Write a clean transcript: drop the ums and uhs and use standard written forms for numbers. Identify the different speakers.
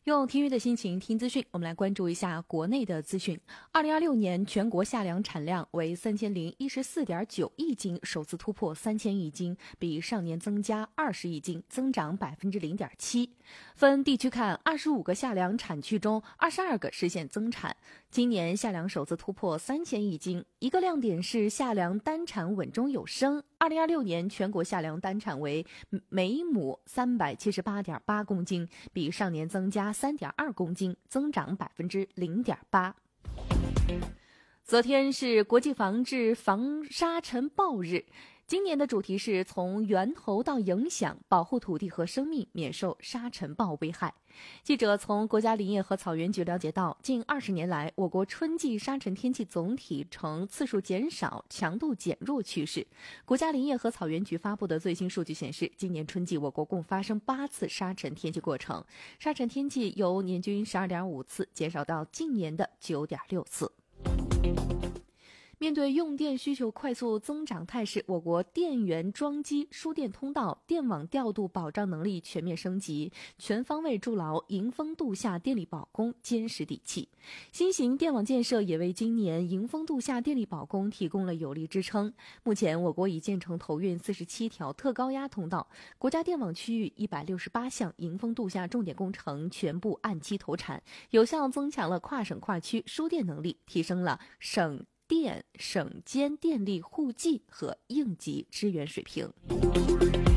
Speaker 1: 用体育的心情听资讯，我们来关注一下国内的资讯。2026年全国夏粮产量为3014.9亿斤，首次突破3000亿斤，比上年增加20亿斤，增长0.7%。分地区看，25个夏粮产区中22个实现增产。今年夏粮首次突破3000亿斤，一个亮点是夏粮单产稳中有升。2026年全国夏粮单产为每亩378.8公斤，比上年增加3.2公斤，增长0.8%。昨天是国际防治防沙尘暴日，今年的主题是从源头到影响，保护土地和生命免受沙尘暴危害。记者从国家林业和草原局了解到，近20年来，我国春季沙尘天气总体呈次数减少、强度减弱趋势。国家林业和草原局发布的最新数据显示，今年春季我国共发生8次沙尘天气过程，沙尘天气由年均12.5次减少到近年的9.6次。面对用电需求快速增长态势，我国电源装机、输电通道、电网调度保障能力全面升级，全方位筑牢迎峰度夏电力保供坚实底气。新型电网建设也为今年迎峰度夏电力保供提供了有力支撑。目前，我国已建成投运47条特高压通道，国家电网区域168项迎峰度夏重点工程全部按期投产，有效增强了跨省跨区输电能力，提升了省电省间电力户计和应急支援水平。